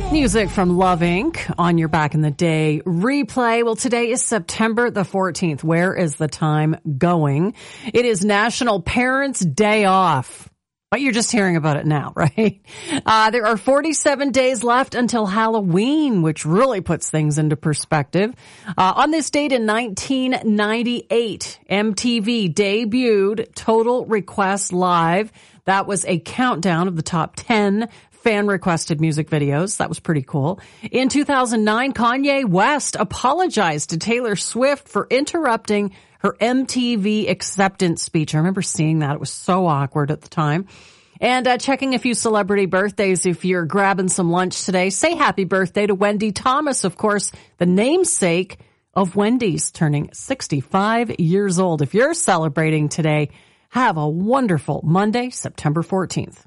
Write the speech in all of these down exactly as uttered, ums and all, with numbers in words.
Music from Love Incorporated on your Back in the Day replay. Well, today is September the fourteenth. Where is the time going? It is National Parents' Day Off. But you're just hearing about it now, right? Uh, there are forty-seven days left until Halloween, which really puts things into perspective. Uh, on this date in nineteen ninety-eight, M T V debuted Total Request Live. That was a countdown of the top ten fan-requested music videos. That was pretty cool. In two thousand nine, Kanye West apologized to Taylor Swift for interrupting her M T V acceptance speech. I remember seeing that. It was so awkward at the time. And uh, checking a few celebrity birthdays. If you're grabbing some lunch today, say happy birthday to Wendy Thomas, of course, the namesake of Wendy's, turning sixty-five years old. If you're celebrating today, have a wonderful Monday, September fourteenth.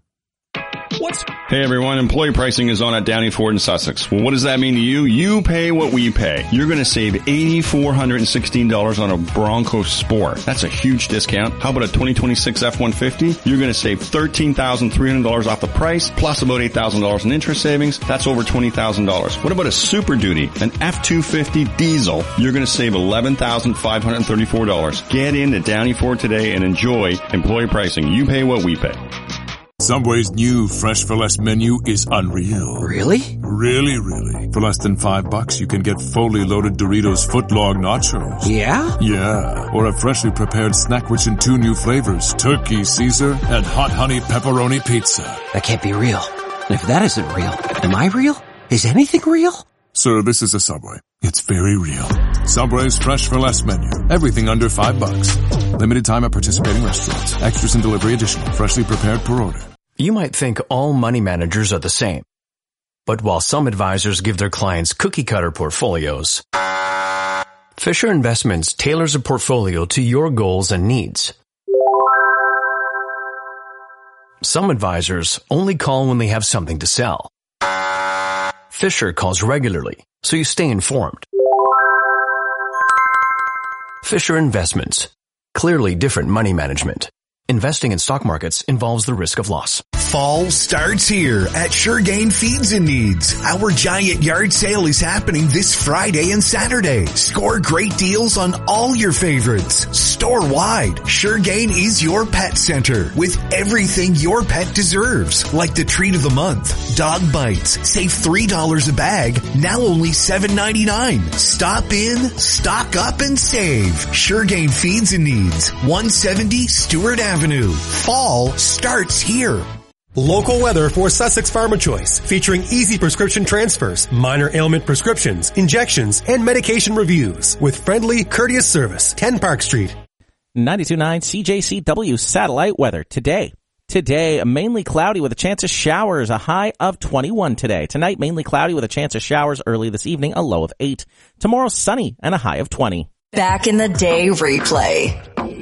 What's Hey everyone, employee pricing is on at Downey Ford in Sussex. Well, what does that mean to you? You pay what we pay. You're going to save eight thousand four hundred sixteen dollars on a Bronco Sport. That's a huge discount. How about a twenty twenty-six F one fifty? You're going to save thirteen thousand three hundred dollars off the price, plus about eight thousand dollars in interest savings. That's over twenty thousand dollars. What about a Super Duty, an F two fifty diesel? You're going to save eleven thousand five hundred thirty-four dollars. Get into Downey Ford today and enjoy employee pricing. You pay what we pay. Subway's new Fresh for Less menu is unreal. Really? Really, really. For less than five bucks, you can get fully loaded Doritos footlong nachos. Yeah? Yeah. Or a freshly prepared snack rich in two new flavors, turkey Caesar and hot honey pepperoni pizza. That can't be real. If that isn't real, am I real? Is anything real? Sir, this is a Subway. It's very real. Subway's Fresh for Less menu. Everything under five bucks. Limited time at participating restaurants. Extras and delivery additional. Freshly prepared per order. You might think all money managers are the same. But while some advisors give their clients cookie-cutter portfolios, Fisher Investments tailors a portfolio to your goals and needs. Some advisors only call when they have something to sell. Fisher calls regularly, so you stay informed. Fisher Investments. Clearly different money management. Investing in stock markets involves the risk of loss. Fall starts here at Suregain Feeds and Needs. Our giant yard sale is happening this Friday and Saturday. Score great deals on all your favorites. Store-wide, Suregain is your pet center with everything your pet deserves. Like the treat of the month, Dog Bites. Save three dollars a bag, now only seven ninety-nine. Stop in, stock up, and save. Suregain Feeds and Needs, one seventy Stewart Avenue. Fall starts here. Local weather for Sussex Pharma Choice, featuring easy prescription transfers, minor ailment prescriptions, injections, and medication reviews with friendly, courteous service. ten Park Street. ninety-two point nine C J C W satellite weather today. Today, mainly cloudy with a chance of showers, a high of twenty-one today. Tonight, mainly cloudy with a chance of showers early this evening, a low of eight. Tomorrow, sunny and a high of twenty. Back in the Day replay.